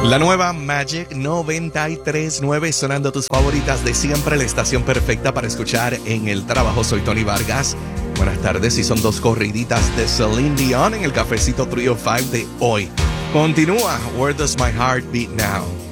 La nueva Magic 93.9 sonando tus favoritas de siempre, la estación perfecta para escuchar en el trabajo. Soy Tony Vargas. Buenas tardes y son dos corriditas de Celine Dion en el cafecito Trio 5 de hoy. Continúa Where Does My Heart Beat Now.